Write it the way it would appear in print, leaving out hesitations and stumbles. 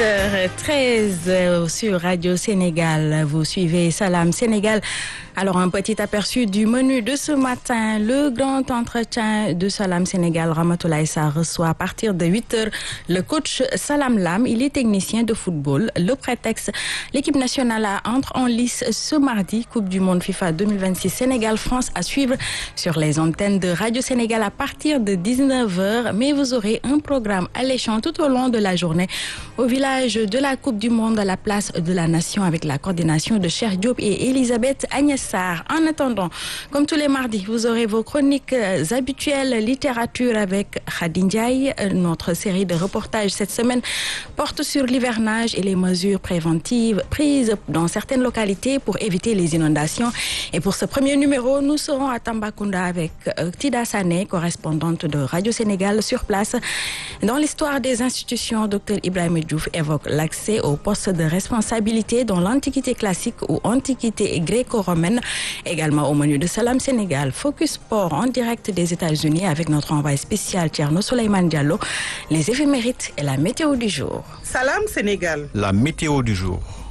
6h13 sur Radio Sénégal. Vous suivez Salam Sénégal. Alors, un petit aperçu du menu de ce matin. Le grand entretien de Salam Sénégal. Ramatoulaye Sarr reçoit à partir de 8h le coach Salam Lam. Il est technicien de football. Le prétexte, l'équipe nationale entre en lice ce mardi. Coupe du monde FIFA 2026 Sénégal-France à suivre sur les antennes de Radio Sénégal à partir de 19h. Mais vous aurez un programme alléchant tout au long de la journée au village de la Coupe du Monde à la place de la Nation avec la coordination de Cheikh Diop et Elisabeth Agnès Sarr. En attendant, comme tous les mardis, vous aurez vos chroniques habituelles littérature avec Khady Ndiaye. Notre série de reportages cette semaine porte sur l'hivernage et les mesures préventives prises dans certaines localités pour éviter les inondations. Et pour ce premier numéro, nous serons à Tambacounda avec Tida Sané, correspondante de Radio Sénégal sur place. Dans l'histoire des institutions, Dr Ibrahima Diouf évoque l'accès aux postes de responsabilité dans l'Antiquité classique ou Antiquité gréco-romaine. Également au menu de Salam Sénégal, Focus Sport en direct des États-Unis avec notre envoyé spécial Thierno Souleymane Diallo, les éphémérides et la météo du jour. Salam Sénégal. La météo du jour.